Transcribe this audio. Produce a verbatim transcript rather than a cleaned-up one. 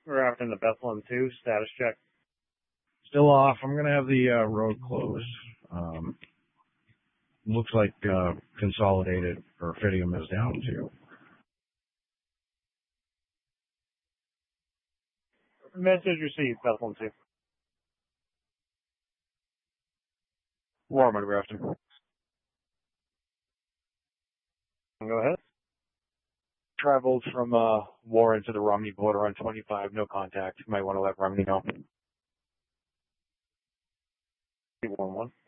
We're out in the Bethlehem two, status check. Still off. I'm going to have the uh, road closed. Um, looks like uh, Consolidated or Fidium is down too. Message received, Bethlehem two. Warren, good afternoon. Go ahead. Traveled from uh, Warren to the Romney border on twenty-five, no contact. You might want to let Romney know. Warren one.